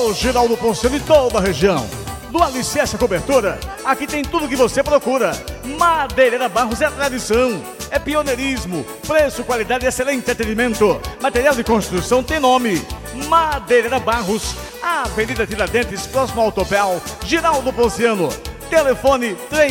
Alô, Geraldo Ponciano e toda a região. Do Alicerce à Cobertura, aqui tem tudo que você procura. Madeireira Barros é tradição, é pioneirismo, preço, qualidade e excelente atendimento. Material de construção tem nome. Madeireira Barros, Avenida Tiradentes, próximo ao Autopel, Geraldo Ponciano. Telefone